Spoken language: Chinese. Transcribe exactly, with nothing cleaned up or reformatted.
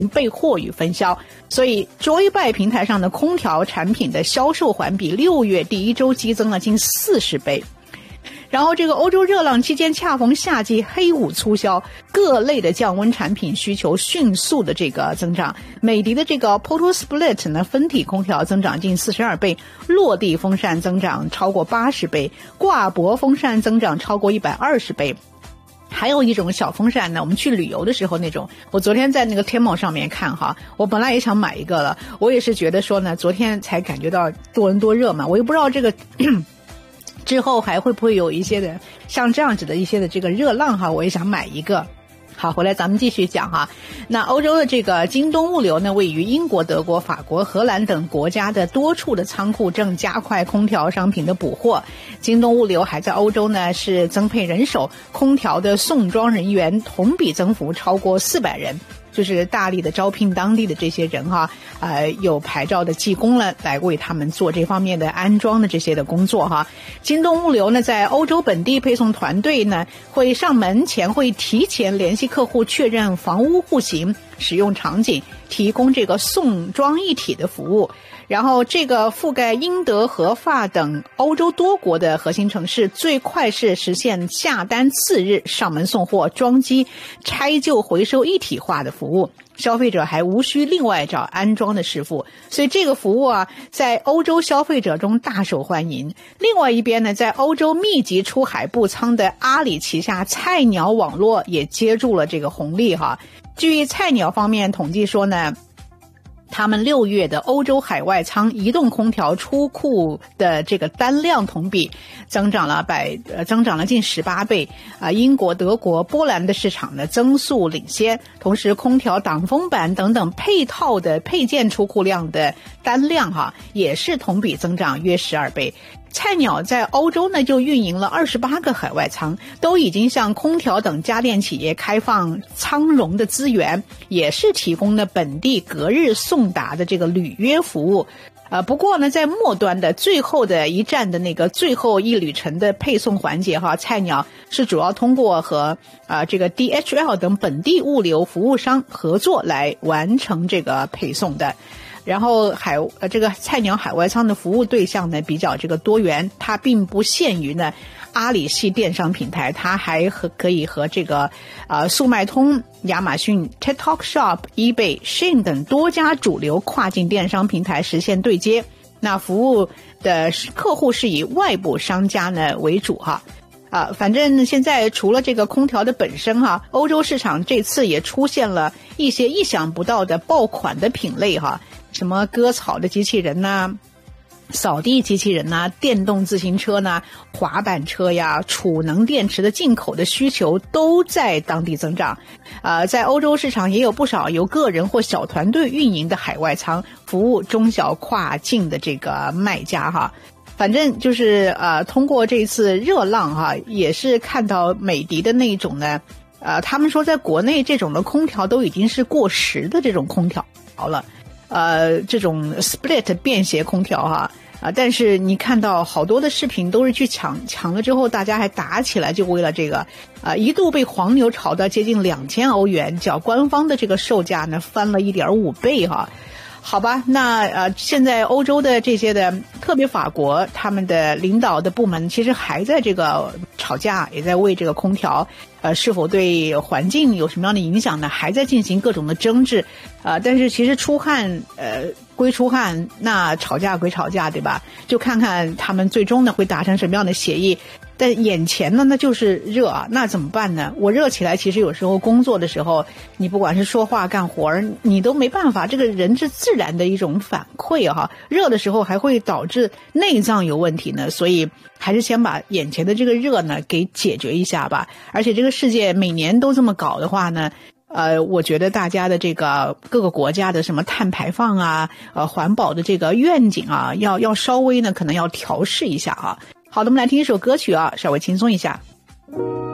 备货与分销，所以 Joybuy 平台上的空调产品的销售环比六月第一周激增了近四十倍。然后这个欧洲热浪期间恰逢夏季黑五促销，各类的降温产品需求迅速的这个增长。美的的这个 PhotoSplit 呢，分体空调增长近四十二倍，落地风扇增长超过八十倍，挂脖风扇增长超过一百二十倍。还有一种小风扇呢，我们去旅游的时候那种，我昨天在那个天猫上面看哈，我本来也想买一个了，我也是觉得说呢，昨天才感觉到多伦多热嘛，我又不知道这个之后还会不会有一些的像这样子的一些的这个热浪哈，我也想买一个。好，回来咱们继续讲哈。那欧洲的这个京东物流呢，位于英国、德国、法国、荷兰等国家的多处的仓库正加快空调商品的补货。京东物流还在欧洲呢是增配人手，空调的送装人员同比增幅超过四百人。就是大力的招聘当地的这些人哈，呃，有牌照的技工了，来为他们做这方面的安装的这些的工作哈。京东物流呢，在欧洲本地配送团队呢，会上门前会提前联系客户确认房屋户型、使用场景，提供这个送装一体的服务。然后这个覆盖英德荷法等欧洲多国的核心城市，最快是实现下单次日上门送货、装机、拆旧回收一体化的服务，消费者还无需另外找安装的师傅，所以这个服务啊，在欧洲消费者中大受欢迎。另外一边呢，在欧洲密集出海布仓的阿里旗下菜鸟网络也接住了这个红利哈。据菜鸟方面统计说呢，他们六月的欧洲海外仓移动空调出库的这个单量同比增长了百呃增长了近十八倍啊、呃！英国、德国、波兰的市场呢增速领先，同时空调挡风板等等配套的配件出库量的单量哈也是同比增长约十二倍。菜鸟在欧洲呢就运营了二十八个海外仓，都已经向空调等家电企业开放仓容的资源，也是提供了本地隔日送达的这个履约服务。呃，不过呢，在末端的最后的一站的那个最后一旅程的配送环节哈，菜鸟是主要通过和啊、呃、这个 D H L 等本地物流服务商合作来完成这个配送的。然后海呃这个菜鸟海外仓的服务对象呢比较这个多元，它并不限于呢阿里系电商平台，它还和可以和这个呃速卖通、亚马逊、TikTok Shop、eBay、Shein 等多家主流跨境电商平台实现对接。那服务的客户是以外部商家呢为主哈。啊，反正现在除了这个空调的本身哈，欧洲市场这次也出现了一些意想不到的爆款的品类哈，什么割草的机器人呐、扫地机器人呐、电动自行车呐、滑板车呀、储能电池的进口的需求都在当地增长。呃，在欧洲市场也有不少由个人或小团队运营的海外仓，服务中小跨境的这个卖家哈。反正就是呃，通过这次热浪哈，也是看到美的的那种呢，呃，他们说在国内这种的空调都已经是过时的这种空调了，呃，这种 split 便携空调哈。啊、呃，但是你看到好多的视频都是去抢，抢了之后大家还打起来，就为了这个，啊、呃，一度被黄牛炒到接近两千欧元，较官方的这个售价呢翻了一点五倍哈。好吧，那呃，现在欧洲的这些的，特别法国，他们的领导的部门其实还在这个吵架，也在为这个空调，呃，是否对环境有什么样的影响呢？还在进行各种的争执，呃，但是其实出汗，呃，归出汗，那吵架归吵架，对吧？就看看他们最终呢会达成什么样的协议。但眼前呢，那就是热啊，那怎么办呢？我热起来，其实有时候工作的时候，你不管是说话干活，你都没办法，这个人是自然的一种反馈哈。热的时候还会导致内脏有问题呢，所以还是先把眼前的这个热呢给解决一下吧。而且这个世界每年都这么搞的话呢，呃，我觉得大家的这个各个国家的什么碳排放啊，呃，环保的这个愿景啊，要要稍微呢可能要调试一下啊。好的，我们来听一首歌曲啊，稍微轻松一下。